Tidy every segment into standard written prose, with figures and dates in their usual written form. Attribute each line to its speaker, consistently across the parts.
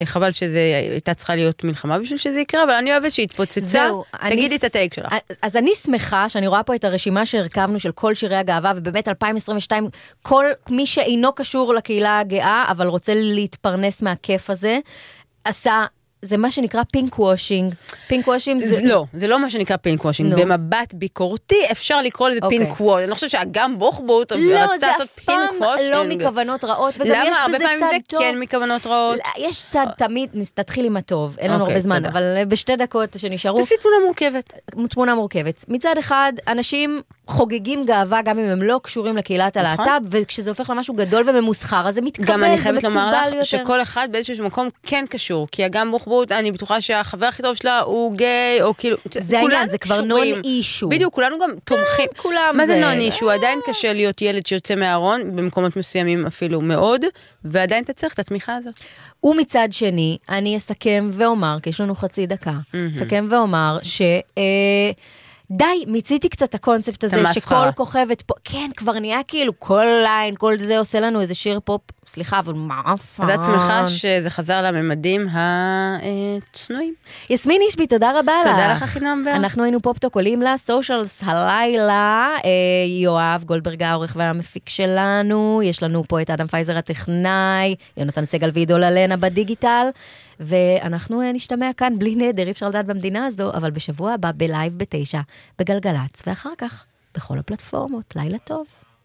Speaker 1: חבל שזה הייתה צריכה להיות מלחמה בשביל שזה יקרה, אבל אני אוהבת שהתפוצצה. תגידי את הטייק שלך.
Speaker 2: אז אני שמחה שאני רואה פה את הרשימה שהרכבנו של כל שירי הגאווה, ובאמת 2022, כל מי שאינו קשור לקהילה הגאה, אבל רוצה להתפרנס מהכיף הזה, עשה... זה מה שנקרא פינק וושינג. פינק וושינג זה...
Speaker 1: לא, זה לא מה שנקרא פינק וושינג. במבט ביקורתי אפשר לקרוא לזה פינק וושינג. אני חושבת שגם בוחבוט רצתה לעשות פינק וושינג.
Speaker 2: לא, זה אף פעם לא מכוונות רעות, וגם יש בזה צד טוב. למה? הרבה פעמים זה כן
Speaker 1: מכוונות רעות.
Speaker 2: יש צד תמיד, תתחיל עם הטוב, אין לנו הרבה זמן, אבל בשתי דקות שנשארו...
Speaker 1: תעשי תמונה מורכבת.
Speaker 2: תמונה מורכבת. מצד אחד, אנשים חוגגים גאווה, גם אם הם לא קשורים לקהילת הלהט"ב, וכשזה הופך למשהו גדול וממוסחר, אז זה מתקבל,
Speaker 1: גם אני חייבת לומר לך שכל אחד באיזשהו מקום כן קשור, כי גם בוחבוט, אני בטוחה שהחבר הכי טוב שלה הוא גיי, או כאילו...
Speaker 2: זה העניין, זה כבר נון אישו.
Speaker 1: בדיוק, כולנו גם תומכים. מה זה נון אישו? עדיין קשה להיות ילד שיוצא מהארון, במקומות מסוימים אפילו מאוד, ועדיין אתה צריך את התמיכה הזאת.
Speaker 2: ומצד שני, אני אסכם ואומר, כי יש לנו חצי דקה, אסכם ואומר די, מיציתי קצת הקונספט הזה, שכל כוכבת פה, כן, כבר נהיה כאילו, כל ליין, כל זה עושה לנו איזה שיר פופ, סליחה, אבל מעפן.
Speaker 1: אז את שמחה שזה חזר לממדים הצנועים.
Speaker 2: יסמין אישבי, תודה רבה לך.
Speaker 1: תודה לך, חינם בר.
Speaker 2: אנחנו היינו פופטוק, עולים לסושיאלס הלילה, יואב גולדברג העורך והמפיק שלנו, יש לנו פה את אדם פייזר הטכנאי, יונתן סגל ועידול אלנה בדיגיטל, ואנחנו נשתמע כאן בלי נדר, אי אפשר לדעת במדינה הזו, אבל בשבוע הבא בלייב 9 בגלגלץ, ואחר כך בכל הפלטפורמות. לילה טוב.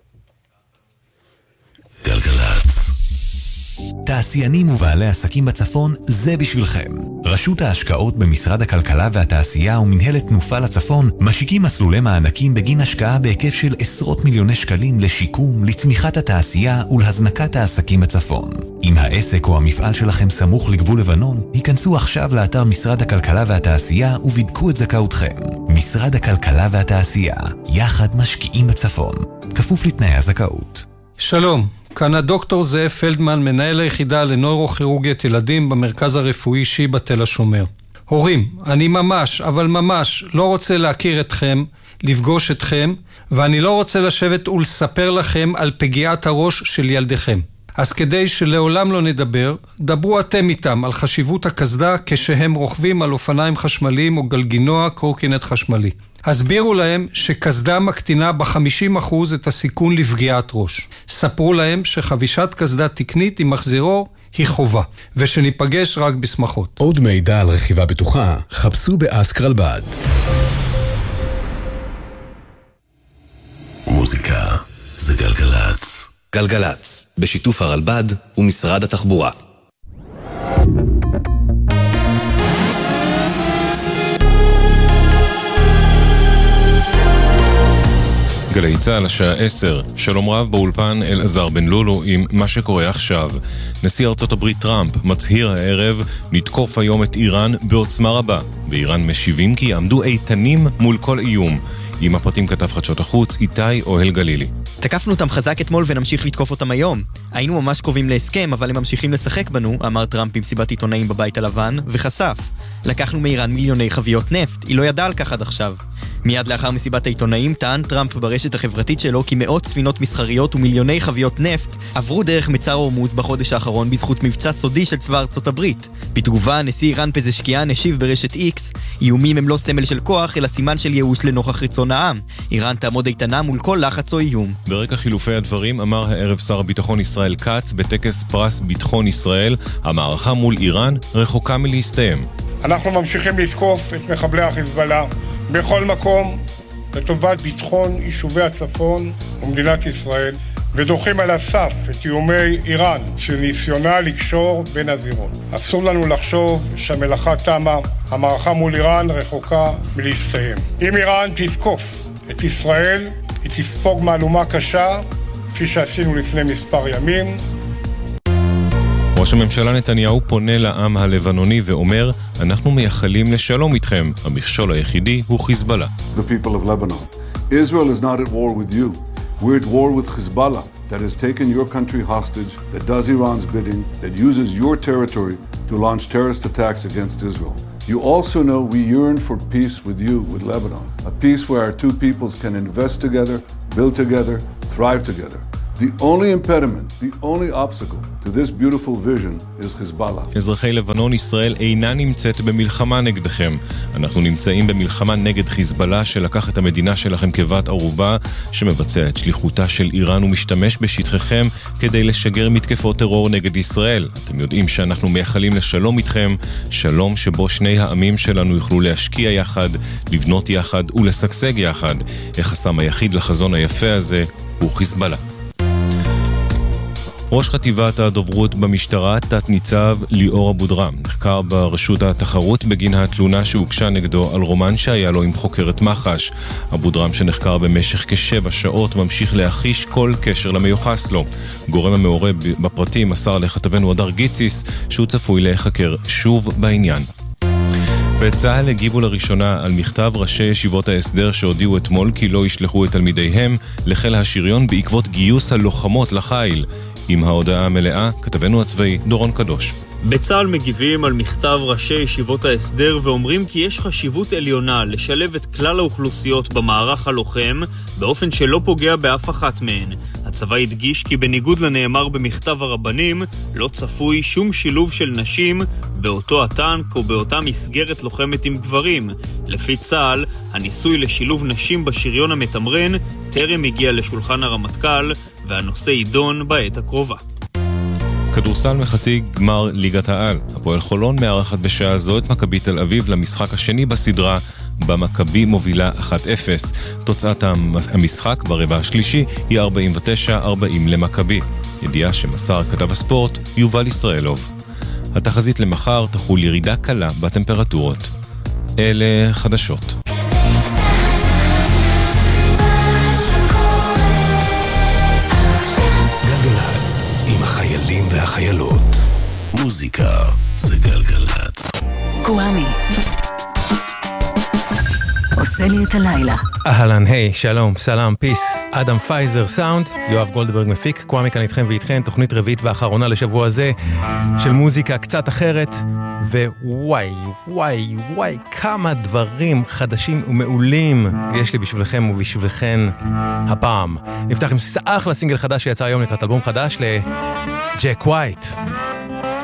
Speaker 3: גלגלץ. תעשיינים ובעלי עסקים בצפון, זה בשבילכם. רשות ההשקעות במשרד הכלכלה והתעשייה ומנהלת תנופה לצפון משיקים מסלולי מענקים בגין השקעה בהיקף של עשרות מיליוני שקלים לשיקום, לצמיחת התעשייה ולהזנקת העסקים בצפון. אם העסק או המפעל שלכם סמוך לגבול לבנון, היכנסו עכשיו לאתר משרד הכלכלה והתעשייה ובדקו את זכאותכם. משרד הכלכלה והתעשייה, יחד משקיעים בצפון. כפוף לתנאי הזכאות.
Speaker 4: שלום. כאן הדוקטור זאב פלדמן, מנהל היחידה לנוירוכירורגית ילדים במרכז הרפואי שיבא תל השומר. הורים, אני ממש, אבל ממש לא רוצה להכיר אתכם, לפגוש אתכם, ואני לא רוצה לשבת ולספר לכם על פגיעת הראש של ילדיכם. אז כדי שלעולם לא נדבר, דברו אתם איתם על חשיבות הקסדה כשהם רוכבים על אופניים חשמליים או גלגינוע קורקינט חשמלי. הסבירו להם שקסדה מקטינה ב-50% את הסיכון לפגיעת ראש. ספרו להם שחבישת קסדה תקנית עם מחזירור היא חובה, ושניפגש רק בשמחות.
Speaker 3: עוד מידע על רכיבה בטוחה, חפשו באסק רלב"ד. מוזיקה זה גלגלץ. גלגלץ, בשיתוף הרלב"ד ומשרד התחבורה.
Speaker 5: גלי צהל השעה 10, שלום רב באולפן אלעזר בן לולו עם מה שקורה עכשיו. נשיא ארצות הברית טראמפ מצהיר הערב נתקוף היום את איראן בעוצמה רבה. באיראן משיבים כי יעמדו איתנים מול כל איום. עם הפרטים כתב חדשות החוץ איתי אוהל גלילי.
Speaker 6: תקפנו אותם חזק אתמול ונמשיך לתקוף אותם היום. היינו ממש קרובים להסכם, אבל הם ממשיכים לשחק בנו, אמר טראמפ במסיבת עיתונאים בבית הלבן, וחשף. לקחנו מאיראן מיליוני חביות נפט, היא לא ידעה על כך עד עכשיו. מיד לאחר מסיבת העיתונאים טען טראמפ ברשת החברתית שלו כי מאות ספינות מסחריות ומיליוני חביות נפט עברו דרך מצר הורמוז בחודש האחרון בזכות מבצע סודי של צבא ארצות הברית. בתגובה, נשיא איראן פזשקיאן השיב ברשת X, איומים הם לא סמל של כוח, אלא סימן של ייאוש לנוכח רצון העם. איראן תעמוד איתנה מול כל לחץ או איום. ברקע חילופי הדברים אמר הערב שר הביטחון ישראל כץ בטקס פרס ביטחון ישראל, המערכה מול איראן רחוקה מלהסתיים.
Speaker 7: אנחנו ממשיכים לתקוף את מחבלי החיזבאללה בכל מקום לטובת ביטחון יישובי הצפון ומדינת ישראל, ודוחים על הסף את איומי איראן שניסיונה לקשור בין הזירות. אסור לנו לחשוב שהמלאכה תמה, המערכה מול איראן רחוקה מלהסתיים. אם איראן תתקוף את ישראל, היא תספוג מהלומה קשה, כפי שעשינו לפני מספר ימים.
Speaker 5: ראש הממשלה נתניהו פונה לעם הלבנוני ואומר, אנחנו מייחלים לשלום איתכם, המכשול היחידי הוא חיזבאללה.
Speaker 8: The people of Lebanon. Israel is not at war with you. We're at war with Hezbollah that has taken your country hostage, that does Iran's bidding, that uses your territory to launch terrorist attacks against Israel. You also know we yearn for peace with you, with Lebanon. A peace where our two peoples can invest together, build together, thrive together. The only impediment, the only obstacle to this beautiful vision is Hezbollah.
Speaker 5: אזרחי לבנון, ישראל אינה נמצאת במלחמה נגדכם. אנחנו נמצאים במלחמה נגד חיזבאללה שלקח את המדינה שלכם כבת ערובה, שמבצע את שליחותה של איראן ומשתמש בשטחכם כדי לשגר מתקפות טרור נגד ישראל. אתם יודעים שאנחנו מייחלים לשלום איתכם, שלום שבו שני העמים שלנו יוכלו להשקיע יחד, לבנות יחד ולשגשג יחד. החסם היחיד לחזון היפה הזה הוא חיזבאללה. ראש חטיבת הדוברות במשטרה, תת ניצב ליאור אבודרם, נחקר ברשות התחרות בגין התלונה שהוגשה נגדו על רומן שהיה לו עם חוקרת מח"ש. אבודרם שנחקר במשך כ7 שעות ממשיך להחיש כל קשר למיוחס לו. גורם המעורה בפרטים מסר לכתבנו הדר גיציס שהוא צפוי להיחקר שוב בעניין. בצה"ל הגיבו לראשונה על מכתב ראשי ישיבות ההסדר שהודיעו אתמול כי לא ישלחו את תלמידיהם לחיל השריון בעקבות גיוס הלוחמות לחיל. עם ההודעה המלאה, כתבנו הצבאי דורון קדוש.
Speaker 9: בצה"ל מגיבים על מכתב ראשי ישיבות ההסדר ואומרים כי יש חשיבות עליונה לשלב את כלל האוכלוסיות במערך הלוחם באופן שלא פוגע באף אחת מהן. הצבא הדגיש כי בניגוד לנאמר במכתב הרבנים, לא צפוי שום שילוב של נשים באותו הטנק או באותה מסגרת לוחמת עם גברים. לפי צה"ל, הניסוי לשילוב נשים בשריון המתמרן טרם הגיע לשולחן הרמטכ"ל, והנושא יידון בעת הקרובה.
Speaker 5: כדורסל מחצי גמר ליגת העל. הפועל חולון מארחת בשעה זו את מכבי תל אביב למשחק השני בסדרה, במכבי מובילה 1-0. תוצאת המשחק ברבע השלישי היא 49-40 למכבי. ידיעה שמסר כתב הספורט יובל ישראלוב. התחזית למחר תחול ירידה קלה בטמפרטורות. אלה חדשות.
Speaker 3: גלגלץ, עם החיילים והחיילות. מוזיקה זה גלגלץ.
Speaker 10: קוואמי עושה לי את הלילה.
Speaker 11: אהלן, היי, שלום, סלام, פיס, אדם פייזר סאונד, יואב גולדברג מפיק, קוואמי כאן איתכם ואיתכן, תוכנית רביעית ואחרונה לשבוע הזה של מוזיקה קצת אחרת, ווואי, וואי, וואי, כמה דברים חדשים ומעולים יש לי בשבילכם ובשבילכן הפעם. נפתח עם אחלה סינגל חדש שיצא היום לקראת אלבום חדש לג'ק ווייט.